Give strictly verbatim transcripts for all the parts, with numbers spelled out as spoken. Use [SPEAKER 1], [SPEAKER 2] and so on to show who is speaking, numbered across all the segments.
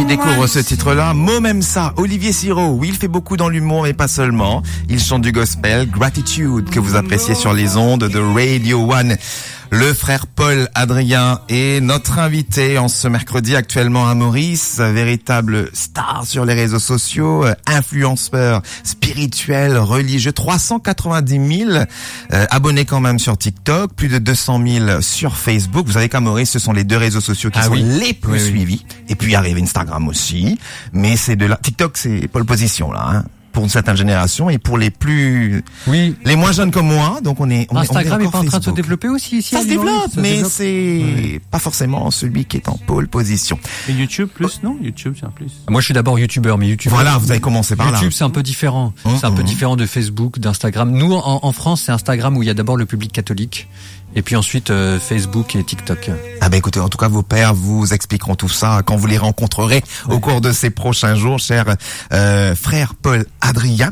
[SPEAKER 1] découvre ce titre-là. Mo même ça, Olivier Siro. Oui, il fait beaucoup dans l'humour, mais pas seulement. Il chante du gospel, Gratitude, que vous appréciez sur les ondes de Radio One. Le frère Paul Adrien est notre invité en ce mercredi actuellement à Maurice, véritable star sur les réseaux sociaux, influenceur spirituel, religieux, trois cent quatre-vingt-dix mille euh, abonnés quand même sur TikTok, plus de deux cent mille sur Facebook. Vous savez qu'à Maurice, ce sont les deux réseaux sociaux qui ah sont oui. les plus oui, suivis. Oui. Et puis arrive Instagram aussi, mais c'est de la TikTok, c'est pole position là. Hein. Pour une certaine génération et pour les plus,
[SPEAKER 2] oui,
[SPEAKER 1] les moins jeunes comme moi, donc on est. On
[SPEAKER 2] Instagram
[SPEAKER 1] est, on est
[SPEAKER 2] pas en train
[SPEAKER 1] Facebook.
[SPEAKER 2] de se développer aussi ici.
[SPEAKER 1] Ça se développe,
[SPEAKER 2] ça
[SPEAKER 1] mais
[SPEAKER 2] développe.
[SPEAKER 1] c'est
[SPEAKER 2] oui.
[SPEAKER 1] pas forcément celui qui est en pole position.
[SPEAKER 3] Et YouTube plus, non? YouTube c'est un plus.
[SPEAKER 2] Moi, je suis d'abord YouTubeur, mais YouTube.
[SPEAKER 1] Voilà, vous avez commencé par
[SPEAKER 2] YouTube,
[SPEAKER 1] là.
[SPEAKER 2] YouTube, c'est un peu différent. Mmh, c'est un mmh. peu différent de Facebook, d'Instagram. Nous, en, en France, c'est Instagram où il y a d'abord le public catholique. Et puis ensuite euh, Facebook et TikTok.
[SPEAKER 1] Ah ben écoutez, en tout cas vos pères vous expliqueront tout ça quand vous les rencontrerez oui. au cours de ces prochains jours, cher euh, frère Paul Adrien.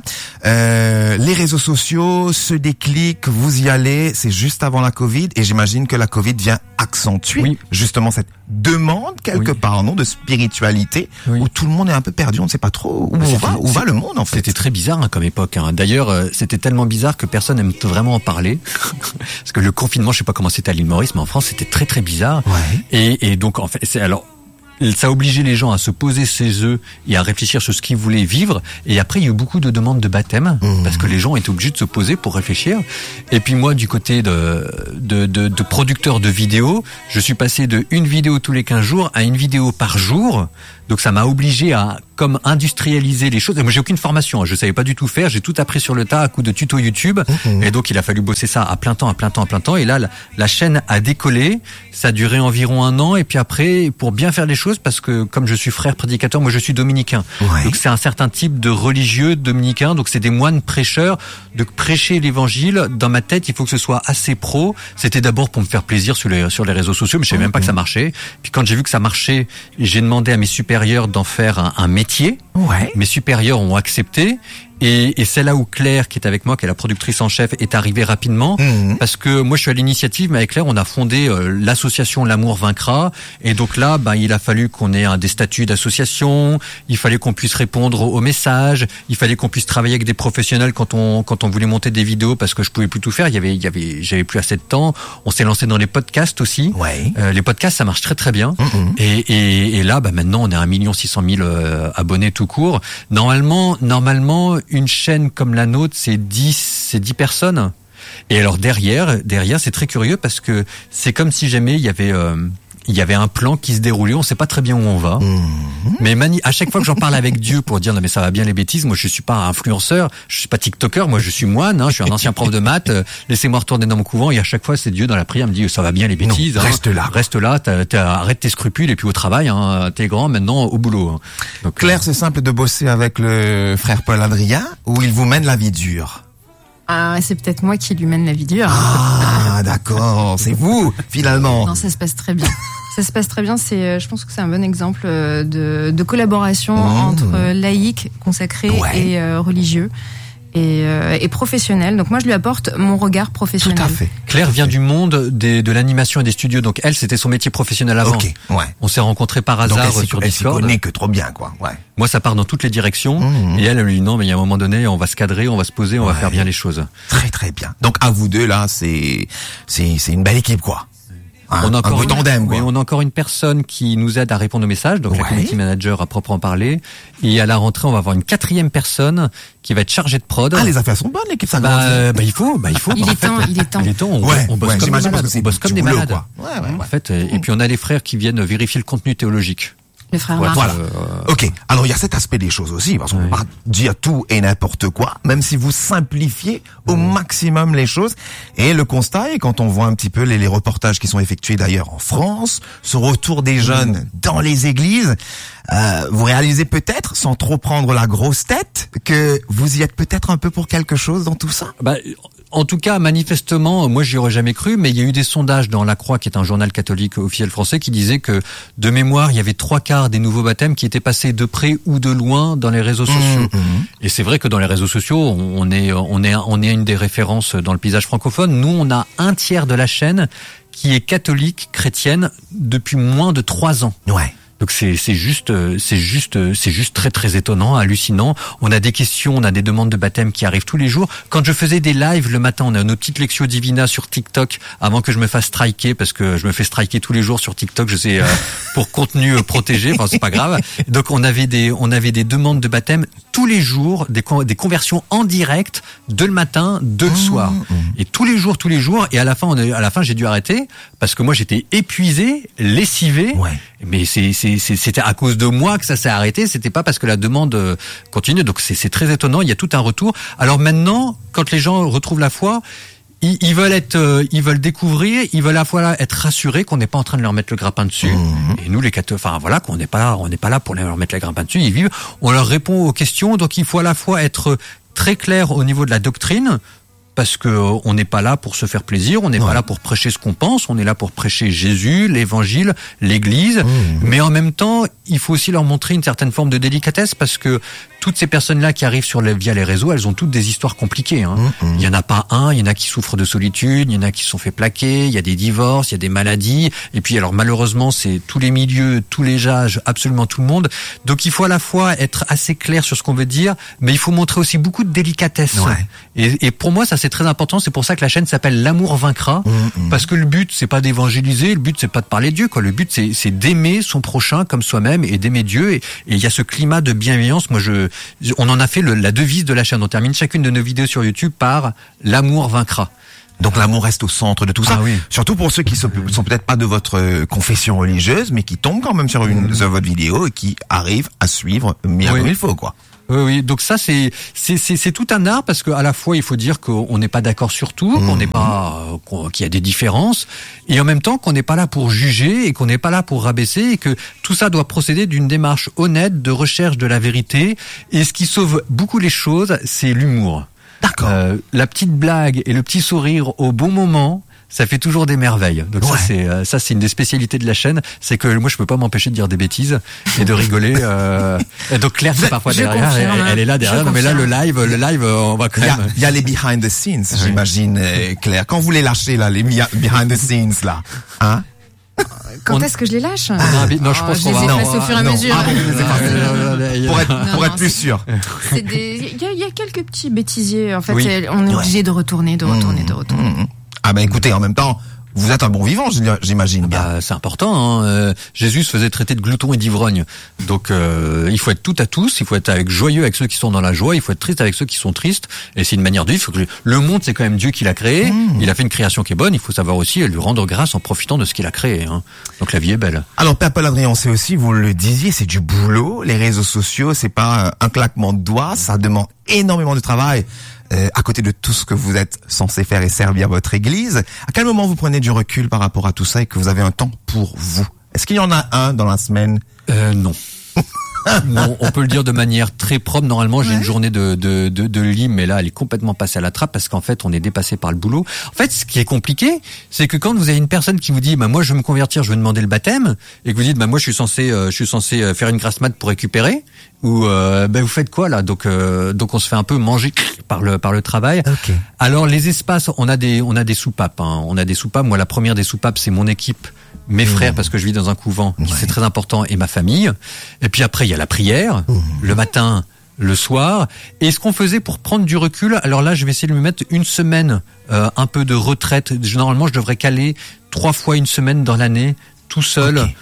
[SPEAKER 1] Euh, les réseaux sociaux, ce déclic, vous y allez, c'est juste avant la Covid et j'imagine que la Covid vient accentuer oui. justement cette demande quelque oui. part, non, de spiritualité oui. où tout le monde est un peu perdu, on ne sait pas trop où, on va, où va le monde en fait.
[SPEAKER 2] C'était très bizarre hein, comme époque. Hein. D'ailleurs, euh, c'était tellement bizarre que personne n'aime vraiment en parler parce que le confinement, je sais pas comment c'était à l'île Maurice, mais en France, c'était très très bizarre.
[SPEAKER 1] Ouais.
[SPEAKER 2] Et, et donc, en fait, c'est alors. Ça a obligé les gens à se poser chez eux et à réfléchir sur ce qu'ils voulaient vivre. Et après, il y a eu beaucoup de demandes de baptême mmh. parce que les gens étaient obligés de se poser pour réfléchir. Et puis moi, du côté de, de, de, de producteur de vidéos, je suis passé de une vidéo tous les quinze jours à une vidéo par jour. Donc ça m'a obligé à comme industrialiser les choses. Et moi, j'ai aucune formation, je savais pas du tout faire. J'ai tout appris sur le tas à coup de tutos YouTube. Mmh. Et donc il a fallu bosser ça à plein temps, à plein temps, à plein temps. Et là, la, la chaîne a décollé. Ça a duré environ un an. Et puis après, pour bien faire les choses, parce que comme je suis frère prédicateur, moi je suis dominicain.
[SPEAKER 1] Ouais.
[SPEAKER 2] Donc c'est un certain type de religieux dominicain. Donc c'est des moines prêcheurs. De prêcher l'évangile, dans ma tête, il faut que ce soit assez pro. C'était d'abord pour me faire plaisir sur les sur les réseaux sociaux, mais je savais mmh. même pas que ça marchait. Puis quand j'ai vu que ça marchait, j'ai demandé à mes supérieurs d'en faire un, un métier.
[SPEAKER 1] Ouais.
[SPEAKER 2] Mes supérieurs ont accepté. Et, et c'est là où Claire, qui est avec moi, qui est la productrice en chef, est arrivée rapidement. Mmh. Parce que moi, je suis à l'initiative, mais avec Claire, on a fondé euh, l'association L'amour vaincra. Et donc là, ben, il a fallu qu'on ait un, des statuts d'association. Il fallait qu'on puisse répondre aux, aux messages. Il fallait qu'on puisse travailler avec des professionnels quand on quand on voulait monter des vidéos, parce que je pouvais plus tout faire. Il y avait il y avait j'avais plus assez de temps. On s'est lancé dans les podcasts aussi.
[SPEAKER 1] Ouais.
[SPEAKER 2] Euh, les podcasts, ça marche très très bien.
[SPEAKER 1] Mmh.
[SPEAKER 2] Et, et, et là, ben, maintenant, on est à un million six cent mille euh, abonnés tout court. Normalement, normalement. Une chaîne comme la nôtre, c'est dix, c'est dix personnes. Et alors derrière, derrière, c'est très curieux parce que c'est comme si jamais il y avait, euh, il y avait un plan qui se déroulait. On sait pas très bien où on va. Mmh. Mais mani- à chaque fois que j'en parle avec Dieu pour dire non mais ça va bien les bêtises, moi je suis pas influenceur, je suis pas TikToker, moi je suis moine, hein, je suis un ancien prof de maths. Euh, laissez-moi retourner dans mon couvent. Et à chaque fois c'est Dieu dans la prière me dit ça va bien les bêtises.
[SPEAKER 1] Non,
[SPEAKER 2] hein,
[SPEAKER 1] reste là,
[SPEAKER 2] reste là, t'as, t'as, arrête tes scrupules et puis au travail. Hein, t'es grand maintenant au boulot. Hein.
[SPEAKER 1] Donc, Claire, euh... c'est simple de bosser avec le frère Paul Adrien ou il vous mène la vie dure?
[SPEAKER 4] Ah, c'est peut-être moi qui lui mène la vie dure.
[SPEAKER 1] Ah, d'accord, c'est vous, finalement.
[SPEAKER 4] Non, ça se passe très bien. Ça se passe très bien. C'est, je pense que c'est un bon exemple de, de collaboration mmh. entre laïcs, consacrés ouais. et euh, religieux. Et, euh, et professionnel. Donc moi je lui apporte mon regard professionnel.
[SPEAKER 1] Tout à fait.
[SPEAKER 2] Claire vient du monde des, de l'animation et des studios, donc elle c'était son métier professionnel avant.
[SPEAKER 1] Ok, ouais.
[SPEAKER 2] On s'est rencontrés par hasard
[SPEAKER 1] donc elle
[SPEAKER 2] sur
[SPEAKER 1] elle
[SPEAKER 2] Discord.
[SPEAKER 1] Elle s'y connaît que trop bien quoi. Ouais.
[SPEAKER 2] Moi ça part dans toutes les directions mmh. et elle elle lui dit non mais il y a un moment donné on va se cadrer, on va se poser, on ouais. va faire bien les choses.
[SPEAKER 1] Très très bien. Donc à vous deux là c'est c'est c'est une belle équipe quoi. Un,
[SPEAKER 2] on, a encore
[SPEAKER 1] un tandem,
[SPEAKER 2] oui, on a encore une personne qui nous aide à répondre aux messages, donc ouais. la community manager à proprement parler. Et à la rentrée, on va avoir une quatrième personne qui va être chargée de prod.
[SPEAKER 1] Ah, les affaires sont bonnes, l'équipe ça
[SPEAKER 2] bah, euh, bah il faut, bah il faut.
[SPEAKER 4] Il est temps, il est temps.
[SPEAKER 2] Il est temps. On,
[SPEAKER 1] ouais,
[SPEAKER 2] on bosse
[SPEAKER 1] ouais,
[SPEAKER 2] comme des malades. On bosse comme des
[SPEAKER 1] boulot,
[SPEAKER 2] malades.
[SPEAKER 1] Quoi. Ouais, ouais, ouais.
[SPEAKER 2] En fait, et puis on a les frères qui viennent vérifier le contenu théologique.
[SPEAKER 4] Le frère
[SPEAKER 1] ouais,
[SPEAKER 4] Marc.
[SPEAKER 1] Voilà.
[SPEAKER 2] Euh...
[SPEAKER 1] Ok. Alors il y a cet aspect des choses aussi, parce qu'on ouais. peut pas dire tout et n'importe quoi, même si vous simplifiez au mmh. maximum les choses. Et le constat est quand on voit un petit peu les, les reportages qui sont effectués d'ailleurs en France, ce retour des jeunes mmh. dans les églises, euh, vous réalisez peut-être, sans trop prendre la grosse tête, que vous y êtes peut-être un peu pour quelque chose dans tout ça.
[SPEAKER 2] Bah, en tout cas, manifestement, moi j'y aurais jamais cru, mais il y a eu des sondages dans La Croix, qui est un journal catholique officiel français, qui disait que de mémoire, il y avait trois quarts des nouveaux baptêmes qui étaient passés de près ou de loin dans les réseaux sociaux. Mmh, mmh. Et c'est vrai que dans les réseaux sociaux, on est, on est, on est une des références dans le paysage francophone. Nous, on a un tiers de la chaîne qui est catholique, chrétienne, depuis moins de trois ans.
[SPEAKER 1] Ouais.
[SPEAKER 2] Donc c'est c'est juste c'est juste c'est juste très très étonnant, hallucinant. On a des questions, on a des demandes de baptême qui arrivent tous les jours. Quand je faisais des lives le matin, on a nos petites lections divina sur TikTok avant que je me fasse striker, parce que je me fais striker tous les jours sur TikTok, je sais, euh, pour contenu protégé, enfin c'est pas grave. Donc on avait des on avait des demandes de baptême tous les jours, des des conversions en direct de le matin, de le soir, et tous les jours tous les jours. Et à la fin on a, à la fin j'ai dû arrêter parce que moi j'étais épuisé, lessivé.
[SPEAKER 1] Ouais.
[SPEAKER 2] Mais c'est, c'est, c'est, c'était à cause de moi que ça s'est arrêté. C'était pas parce que la demande continue. Donc c'est, c'est très étonnant. Il y a tout un retour. Alors maintenant, quand les gens retrouvent la foi, ils, ils veulent être, euh, ils veulent découvrir, ils veulent à la fois être rassurés qu'on n'est pas en train de leur mettre le grappin dessus. Mmh. Et nous, les catholiques, enfin voilà, qu'on n'est pas là, on n'est pas là pour leur mettre le grappin dessus. Ils vivent. On leur répond aux questions. Donc il faut à la fois être très clair au niveau de la doctrine. Parce que on n'est pas là pour se faire plaisir, on n'est ouais. pas là pour prêcher ce qu'on pense, on est là pour prêcher Jésus, l'évangile, l'église, mmh. mais en même temps, il faut aussi leur montrer une certaine forme de délicatesse, parce que toutes ces personnes-là qui arrivent sur les, via les réseaux, elles ont toutes des histoires compliquées. Hein. Mmh. Il y en a pas un, il y en a qui souffrent de solitude, il y en a qui se sont fait plaquer, il y a des divorces, il y a des maladies, et puis alors malheureusement, c'est tous les milieux, tous les âges, absolument tout le monde. Donc il faut à la fois être assez clair sur ce qu'on veut dire, mais il faut montrer aussi beaucoup de délicatesse.
[SPEAKER 1] Ouais.
[SPEAKER 2] Et, et pour moi, ça c'est très important. C'est pour ça que la chaîne s'appelle L'amour vaincra, mmh, mmh. parce que le but c'est pas d'évangéliser, le but c'est pas de parler de Dieu, quoi. Le but c'est, c'est d'aimer son prochain comme soi-même et d'aimer Dieu. Et il y a ce climat de bienveillance. Moi, je, on en a fait le, la devise de la chaîne. On termine chacune de nos vidéos sur YouTube par L'amour vaincra.
[SPEAKER 1] Donc l'amour reste au centre de tout ça.
[SPEAKER 2] Ah, oui.
[SPEAKER 1] Surtout pour ceux qui sont, sont peut-être pas de votre confession religieuse, mais qui tombent quand même sur une de votre vidéo et qui arrivent à suivre bien oui. comme il faut, quoi.
[SPEAKER 2] Oui, oui. Donc ça, c'est, c'est, c'est, c'est tout un art, parce que à la fois, il faut dire qu'on n'est pas d'accord sur tout, mmh. qu'on n'est pas, qu'on, qu'il y a des différences, et en même temps qu'on n'est pas là pour juger et qu'on n'est pas là pour rabaisser, et que tout ça doit procéder d'une démarche honnête de recherche de la vérité. Et ce qui sauve beaucoup les choses, c'est l'humour.
[SPEAKER 1] D'accord.
[SPEAKER 2] Euh, la petite blague et le petit sourire au bon moment, ça fait toujours des merveilles. Donc ouais. ça c'est euh, ça c'est une des spécialités de la chaîne, c'est que moi je peux pas m'empêcher de dire des bêtises et de rigoler. Euh... Et donc Claire c'est parfois derrière, elle, elle est là derrière. Non, mais là le live, le live, on va quand même.
[SPEAKER 1] Il y, y a les behind the scenes, oui. j'imagine, euh, Claire. Quand vous les lâchez là, les behind the scenes là, hein?
[SPEAKER 4] Quand on... est-ce que je les lâche?
[SPEAKER 2] Ah, non, je pense
[SPEAKER 4] oh,
[SPEAKER 2] qu'on
[SPEAKER 4] je les
[SPEAKER 2] va.
[SPEAKER 4] efface au fur et à mesure.
[SPEAKER 1] Ah, bon, pour être, non, pour non, être plus sûr.
[SPEAKER 4] C'est des, il y a, il y a quelques petits bêtisiers. En fait,
[SPEAKER 2] oui.
[SPEAKER 4] on est
[SPEAKER 1] ouais.
[SPEAKER 4] obligé de retourner, de retourner, mmh, de retourner. Mmh.
[SPEAKER 1] Ah ben écoutez, en même temps, vous êtes un bon vivant, j'imagine bien.
[SPEAKER 2] Bah, c'est important. Hein. Euh, Jésus se faisait traiter de glouton et d'ivrogne. Donc, euh, il faut être tout à tous. Il faut être avec joyeux avec ceux qui sont dans la joie. Il faut être triste avec ceux qui sont tristes. Et c'est une manière de vivre. Que le monde, c'est quand même Dieu qui l'a créé. Mmh. Il a fait une création qui est bonne. Il faut savoir aussi lui rendre grâce en profitant de ce qu'il a créé. Hein. Donc, la vie est belle.
[SPEAKER 1] Alors, Père Paul Adrien, on sait aussi, vous le disiez, c'est du boulot. Les réseaux sociaux, c'est pas un claquement de doigts. Ça demande énormément de travail. Euh, à côté de tout ce que vous êtes censé faire et servir votre église, à quel moment vous prenez du recul par rapport à tout ça et que vous avez un temps pour vous? Est-ce qu'il y en a un dans la semaine?
[SPEAKER 2] Euh, non. Non, on peut le dire de manière très propre. Normalement, j'ai ouais. une journée de, de, de, de libre, mais là, elle est complètement passée à la trappe parce qu'en fait, on est dépassé par le boulot. En fait, ce qui est compliqué, c'est que quand vous avez une personne qui vous dit, bah, moi, je veux me convertir, je veux demander le baptême, et que vous dites, bah, moi, je suis censé, euh, je suis censé faire une grasse mat pour récupérer, ou, euh, bah, vous faites quoi, là? Donc, euh, donc, on se fait un peu manger par le, par le travail.
[SPEAKER 1] Okay.
[SPEAKER 2] Alors, les espaces, on a des, on a des soupapes, hein. On a des soupapes. Moi, la première des soupapes, c'est mon équipe. Mes mmh. frères, parce que je vis dans un couvent, ouais. c'est très important, et ma famille. Et puis après, il y a la prière, mmh. le matin, le soir. Et ce qu'on faisait pour prendre du recul, alors là, je vais essayer de me mettre une semaine, euh, un peu de retraite. Normalement, je devrais caler trois fois une semaine dans l'année, tout seul, okay.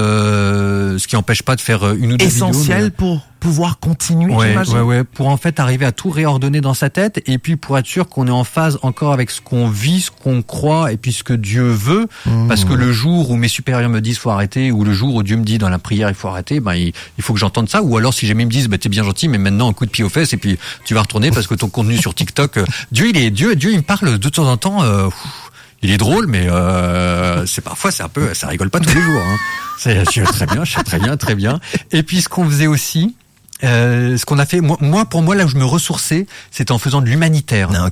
[SPEAKER 2] euh, ce qui n'empêche pas de faire une ou deux vidéos.
[SPEAKER 1] Essentiel mais... pour pouvoir continuer,
[SPEAKER 2] ouais,
[SPEAKER 1] j'imagine.
[SPEAKER 2] Ouais, ouais, pour en fait arriver à tout réordonner dans sa tête, et puis pour être sûr qu'on est en phase encore avec ce qu'on vit, ce qu'on croit, et puis ce que Dieu veut, mmh. parce que le jour où mes supérieurs me disent faut arrêter, ou le jour où Dieu me dit dans la prière il faut arrêter, ben il, il faut que j'entende ça, ou alors si jamais ils me disent bah t'es bien gentil, mais maintenant un coup de pied aux fesses, et puis tu vas retourner parce que ton contenu sur TikTok, euh, Dieu il est Dieu, Dieu il me parle de temps en temps. Euh, Il est drôle, mais euh, c'est parfois c'est un peu, ça rigole pas tous les jours. Hein. C'est, je sais très bien, je sais très bien, très bien. Et puis ce qu'on faisait aussi, euh, ce qu'on a fait, moi, moi pour moi là où je me ressourçais, c'était en faisant de l'humanitaire.
[SPEAKER 1] Ah, ok.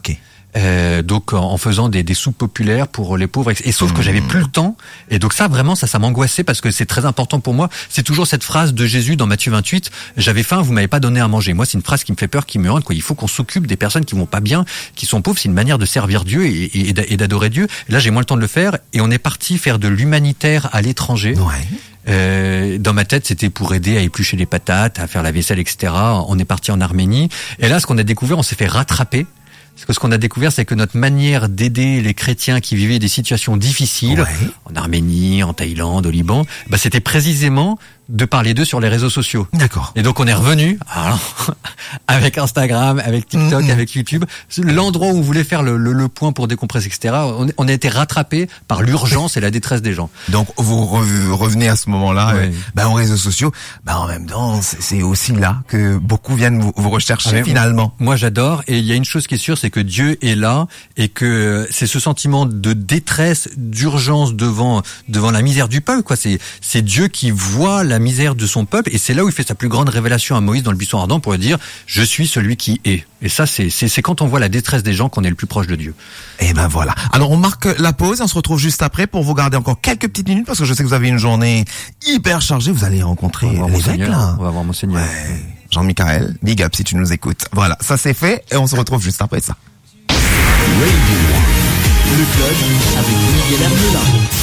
[SPEAKER 2] Euh, donc en, en faisant des, des soupes populaires pour les pauvres. Et sauf que j'avais plus le temps. Et donc ça, vraiment, ça, ça m'angoissait parce que c'est très important pour moi. C'est toujours cette phrase de Jésus dans Matthieu vingt-huit. J'avais faim, vous m'avez pas donné à manger. Moi, c'est une phrase qui me fait peur, qui me hante, quoi. Il faut qu'on s'occupe des personnes qui vont pas bien, qui sont pauvres. C'est une manière de servir Dieu et, et, et d'adorer Dieu. Et là, j'ai moins le temps de le faire. Et on est parti faire de l'humanitaire à l'étranger.
[SPEAKER 1] Ouais.
[SPEAKER 2] Euh, dans ma tête, c'était pour aider à éplucher les patates, à faire la vaisselle, et cetera. On est parti en Arménie. Et là, ce qu'on a découvert, on s'est fait rattraper. Parce que ce qu'on a découvert, c'est que notre manière d'aider les chrétiens qui vivaient des situations difficiles, ouais. en Arménie, en Thaïlande, au Liban, bah, c'était précisément de parler d'eux sur les réseaux sociaux.
[SPEAKER 1] D'accord.
[SPEAKER 2] Et donc on est revenu, alors, avec Instagram, avec TikTok, mmh. avec YouTube, l'endroit où on voulait faire le, le, le point pour décompresser, et cetera. On, on a été rattrapé par l'urgence et la détresse des gens.
[SPEAKER 1] Donc vous revenez à ce moment-là,
[SPEAKER 2] ouais.
[SPEAKER 1] euh, bah, aux réseaux sociaux. Bah, en même temps, c'est aussi là que beaucoup viennent vous, vous rechercher ah, finalement.
[SPEAKER 2] Moi j'adore, et il y a une chose qui est sûre, c'est que Dieu est là, et que c'est ce sentiment de détresse, d'urgence devant devant la misère du peuple, quoi. C'est c'est Dieu qui voit la misère de son peuple, et c'est là où il fait sa plus grande révélation à Moïse dans le buisson ardent pour lui dire je suis celui qui est. Et ça c'est c'est c'est quand on voit la détresse des gens qu'on est le plus proche de Dieu.
[SPEAKER 1] Et ben voilà. Alors on marque la pause et on se retrouve juste après pour vous garder encore quelques petites minutes parce que je sais que vous avez une journée hyper chargée. Vous allez rencontrer l'évêque là.
[SPEAKER 2] On va voir Monseigneur.
[SPEAKER 1] Ouais. Jean-Michael, big up si tu nous écoutes. Voilà, ça c'est fait et on se retrouve juste après ça.
[SPEAKER 5] Radio, le club avec Miguel Hermela.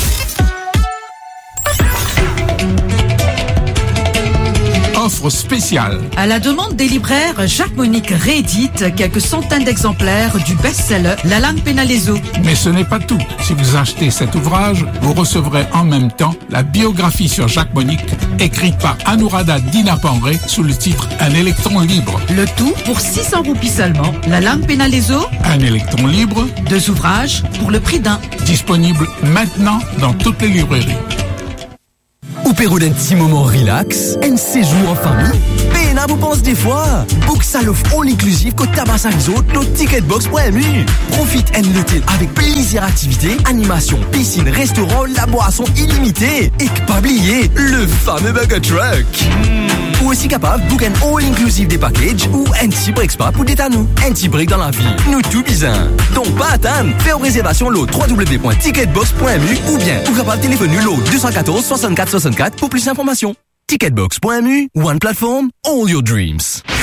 [SPEAKER 6] Offre spéciale.
[SPEAKER 7] À la demande des libraires, Jacques Monique réédite quelques centaines d'exemplaires du best-seller La langue Penalezo.
[SPEAKER 6] Mais ce n'est pas tout. Si vous achetez cet ouvrage, vous recevrez en même temps la biographie sur Jacques Monique, écrite par Anuradha Dinapanre sous le titre Un électron libre.
[SPEAKER 7] Le tout pour six cents roupies seulement. La langue Penalezo.
[SPEAKER 6] Un électron libre.
[SPEAKER 7] Deux ouvrages pour le prix d'un.
[SPEAKER 6] Disponible maintenant dans toutes les librairies.
[SPEAKER 5] Ou pour un petit moment relax, un séjour en famille. Ben, vous pense des fois. Book ça l'offre all inclusive que tabac les autres, nos ticketbox point m u. Profite un l'hôtel avec plaisir activités, animation, piscine, restaurant, la boisson illimitée. Et que pas oublier, le fameux Burger Truck. Mm. Ou aussi capable, book un all inclusive des packages ou un petit break spa pour détendre. Un petit break dans la vie. Nous tout bizarre. Donc pas attendre. Fais en réservation l'eau w w w point ticketbox point m u ou bien ou capable téléphoner l'eau deux un quatre soixante-quatre soixante-quatre pour plus d'informations. ticketbox point m u, one platform, all your dreams.